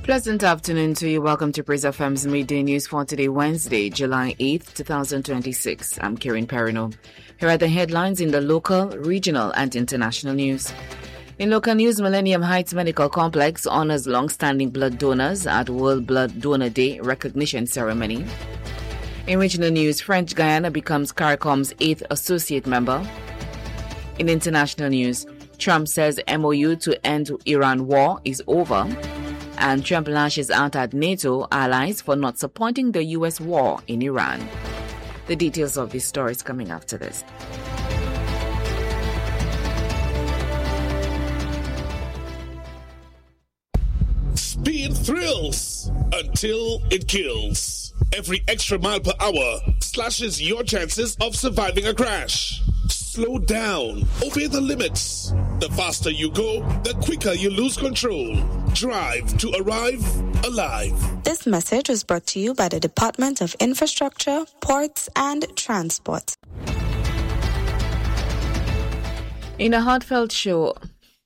Pleasant afternoon to you. Welcome to Praise FM's Midday News for today, Wednesday, July 8th, 2026. I'm Karen Perino. Here are the headlines in the local, regional, and international news. In local news, Millennium Heights Medical Complex honors long-standing blood donors at World Blood Donor Day recognition ceremony. In regional news, French Guiana becomes CARICOM's 8th associate member. In international news, Trump says MOU to end Iran war is over. And Trump lashes out at NATO allies for not supporting the U.S. war in Iran. The details of this story is coming after this. Speed thrills until it kills. Every extra mile per hour slashes your chances of surviving a crash. Slow down. Obey the limits. The faster you go, the quicker you lose control. Drive to arrive alive. This message was brought to you by the Department of Infrastructure, Ports and Transport. In a heartfelt show...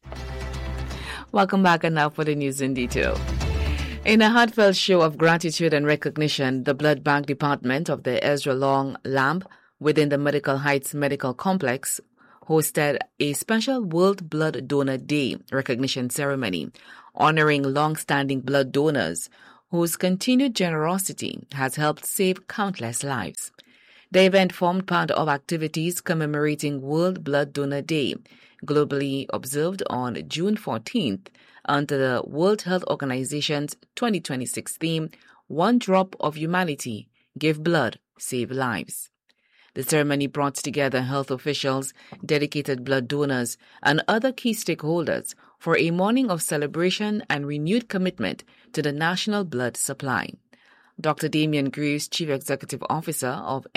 Welcome back, and now for the news in detail. In a heartfelt show of gratitude and recognition, the Blood Bank Department of the Ezra Long Lamb within the Medical Heights Medical Complex hosted a special World Blood Donor Day recognition ceremony honoring long-standing blood donors whose continued generosity has helped save countless lives. The event formed part of activities commemorating World Blood Donor Day, globally observed on June 14th under the World Health Organization's 2026 theme, One Drop of Humanity, Give Blood, Save Lives. The ceremony brought together health officials, dedicated blood donors, and other key stakeholders for a morning of celebration and renewed commitment to the national blood supply. Dr. Damian Greaves, Chief Executive Officer of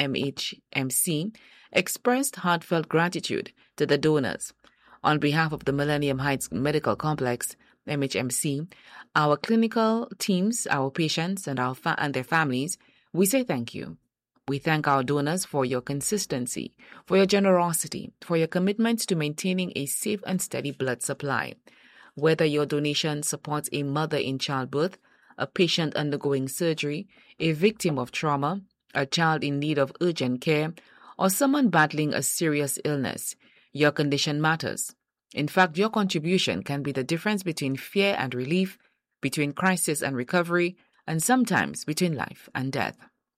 MHMC, expressed heartfelt gratitude to the donors. On behalf of the Millennium Heights Medical Complex, MHMC, our clinical teams, our patients, and their families, we say thank you. We thank our donors for your consistency, for your generosity, for your commitment to maintaining a safe and steady blood supply. Whether your donation supports a mother in childbirth, a patient undergoing surgery, a victim of trauma, a child in need of urgent care, or someone battling a serious illness, your condition matters. In fact, your contribution can be the difference between fear and relief, between crisis and recovery, and sometimes between life and death.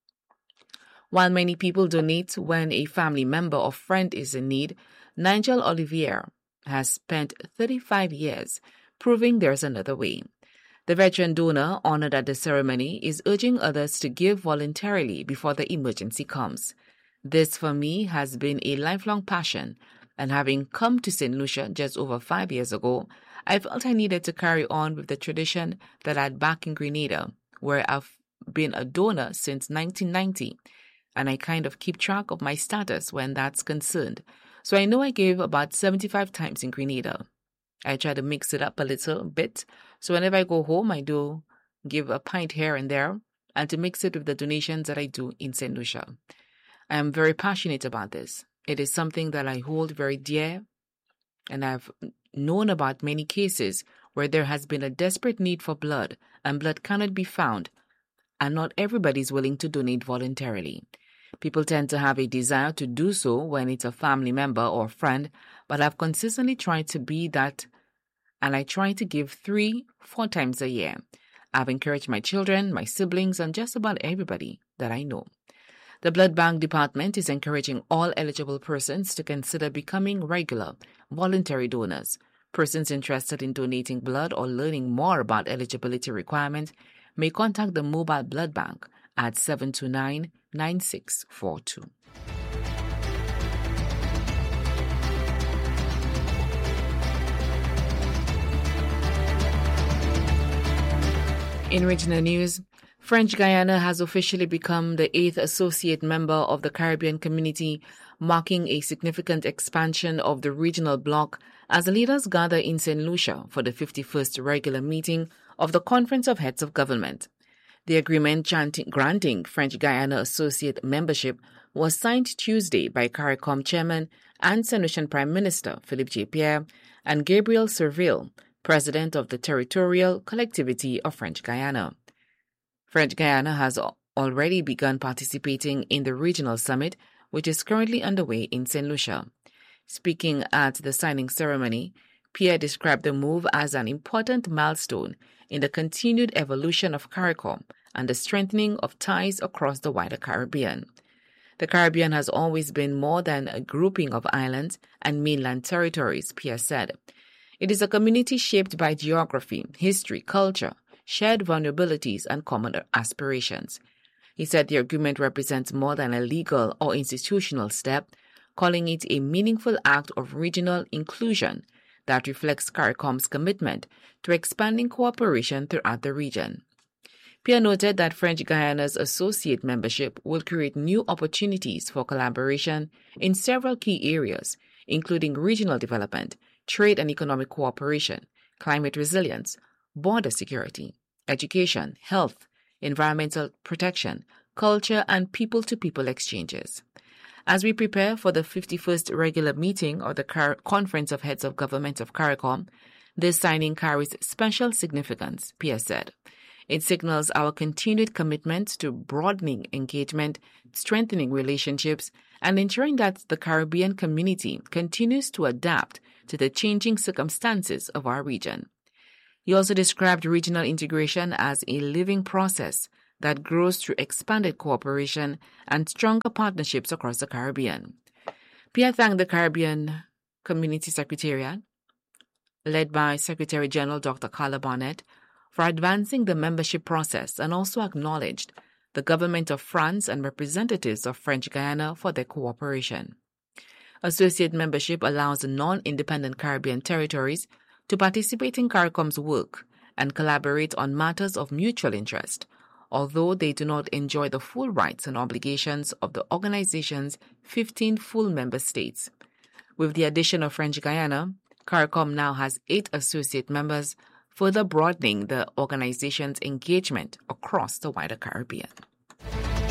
While many people donate when a family member or friend is in need, Nigel Olivier has spent 35 years proving there's another way. The veteran donor honored at the ceremony is urging others to give voluntarily before the emergency comes. This, for me, has been a lifelong passion, and having come to St. Lucia just over 5 years ago, I felt I needed to carry on with the tradition that I had back in Grenada, where I've been a donor since 1990. And I kind of keep track of my status when that's concerned. So I know I gave about 75 times in Grenada. I try to mix it up a little bit. So whenever I go home, I do give a pint here and there, and to mix it with the donations that I do in St. Lucia. I am very passionate about this. It is something that I hold very dear, and I've known about many cases where there has been a desperate need for blood, and blood cannot be found, and not everybody is willing to donate voluntarily. People tend to have a desire to do so when it's a family member or friend, but I've consistently tried to be that, and I try to give 3-4 times a year. I've encouraged my children, my siblings, and just about everybody that I know. The Blood Bank Department is encouraging all eligible persons to consider becoming regular, voluntary donors. Persons interested in donating blood or learning more about eligibility requirements may contact the Mobile Blood Bank at 729-9642. In regional news, French Guiana has officially become the 8th associate member of the Caribbean community, marking a significant expansion of the regional bloc as the leaders gather in St. Lucia for the 51st regular meeting of the Conference of Heads of Government. The agreement granting French Guiana associate membership was signed Tuesday by CARICOM Chairman and St. Lucian Prime Minister Philippe J. Pierre and Gabriel Serville president of the Territorial Collectivity of French Guiana. French Guiana has already begun participating in the regional summit, which is currently underway in St. Lucia. Speaking at the signing ceremony, Pierre described the move as an important milestone in the continued evolution of CARICOM and the strengthening of ties across the wider Caribbean. The Caribbean has always been more than a grouping of islands and mainland territories, Pierre said. It is a community shaped by geography, history, culture, shared vulnerabilities, and common aspirations. He said the agreement represents more than a legal or institutional step, calling it a meaningful act of regional inclusion that reflects CARICOM's commitment to expanding cooperation throughout the region. Pierre noted that French Guiana's associate membership will create new opportunities for collaboration in several key areas, including regional development, trade and economic cooperation, climate resilience, border security, education, health, environmental protection, culture, and people-to-people exchanges. As we prepare for the 51st regular meeting of the Conference of Heads of Government of CARICOM, this signing carries special significance, Pierre said. It signals our continued commitment to broadening engagement, strengthening relationships, and ensuring that the Caribbean community continues to adapt to the changing circumstances of our region. He also described regional integration as a living process that grows through expanded cooperation and stronger partnerships across the Caribbean. Pierre thanked the Caribbean Community Secretariat, led by Secretary General Dr. Carla Barnett, for advancing the membership process and also acknowledged the government of France and representatives of French Guiana for their cooperation. Associate membership allows non-independent Caribbean territories to participate in CARICOM's work and collaborate on matters of mutual interest, although they do not enjoy the full rights and obligations of the organization's 15 full member states. With the addition of French Guiana, CARICOM now has 8 associate members, further broadening the organization's engagement across the wider Caribbean.